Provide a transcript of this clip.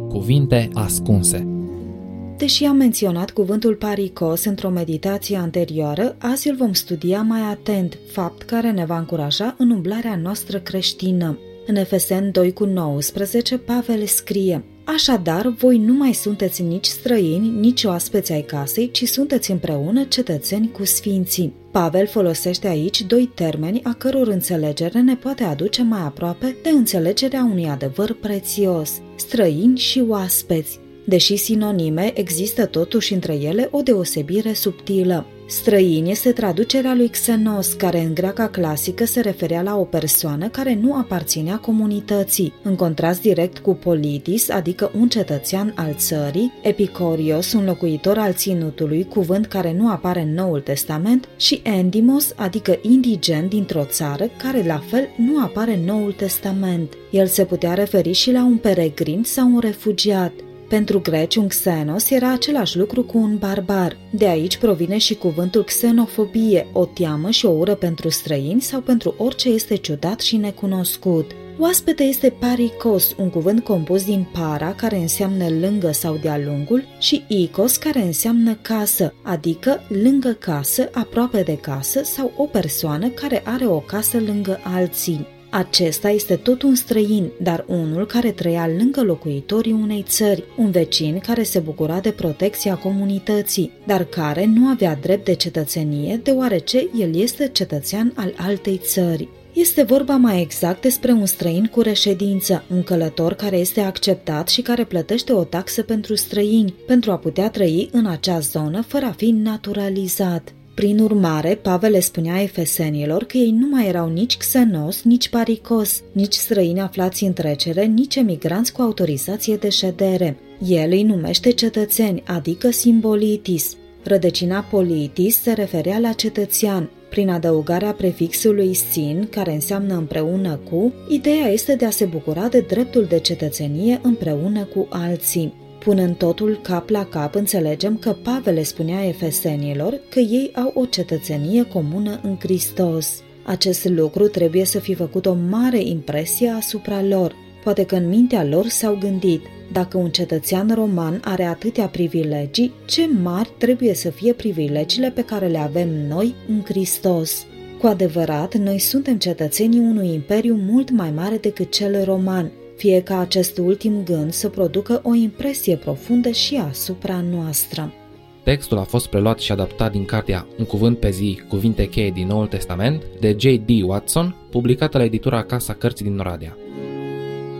Cuvinte ascunse. Deși am menționat cuvântul parikos într-o meditație anterioară, azi îl vom studia mai atent, fapt care ne va încuraja în umblarea noastră creștină. În Efeseni 2:19, Pavel scrie: Așadar, voi nu mai sunteți nici străini, nici oaspeți ai casei, ci sunteți împreună cetățeni cu sfinții. Pavel folosește aici doi termeni a căror înțelegere ne poate aduce mai aproape de înțelegerea unui adevăr prețios: străini și oaspeți. Deși sinonime, există totuși între ele o deosebire subtilă. Străin este traducerea lui xenos, care în greaca clasică se referea la o persoană care nu aparținea comunității, în contrast direct cu politis, adică un cetățean al țării, epikorios, un locuitor al ținutului, cuvânt care nu apare în Noul Testament, și endimos, adică indigent dintr-o țară, care la fel nu apare în Noul Testament. El se putea referi și la un peregrin sau un refugiat. Pentru greci, un xenos era același lucru cu un barbar. De aici provine și cuvântul xenofobie, o teamă și o ură pentru străini sau pentru orice este ciudat și necunoscut. Oaspete este parikos, un cuvânt compus din para, care înseamnă lângă sau de-a lungul, și ikos, care înseamnă casă, adică lângă casă, aproape de casă, sau o persoană care are o casă lângă alții. Acesta este tot un străin, dar unul care trăia lângă locuitorii unei țări, un vecin care se bucura de protecția comunității, dar care nu avea drept de cetățenie, deoarece el este cetățean al altei țări. Este vorba mai exact despre un străin cu reședință, un călător care este acceptat și care plătește o taxă pentru străini, pentru a putea trăi în acea zonă fără a fi naturalizat. Prin urmare, Pavel le spunea efesenilor că ei nu mai erau nici xenos, nici parikos, nici străini aflați în trecere, nici emigranți cu autorizație de ședere. El îi numește cetățeni, adică simbolitis. Rădăcina politis se referea la cetățean. Prin adăugarea prefixului sin, care înseamnă împreună cu, ideea este de a se bucura de dreptul de cetățenie împreună cu alții. Punând totul cap la cap, înțelegem că Pavel le spunea efesenilor că ei au o cetățenie comună în Hristos. Acest lucru trebuie să fi făcut o mare impresie asupra lor. Poate că în mintea lor s-au gândit: dacă un cetățean roman are atâtea privilegii, ce mari trebuie să fie privilegiile pe care le avem noi în Hristos. Cu adevărat, noi suntem cetățenii unui imperiu mult mai mare decât cel roman, fie ca acest ultim gând să producă o impresie profundă și asupra noastră. Textul a fost preluat și adaptat din cartea Un cuvânt pe zi, cuvinte cheie din Noul Testament, de J.D. Watson, publicată la editura Casa Cărții din Oradea.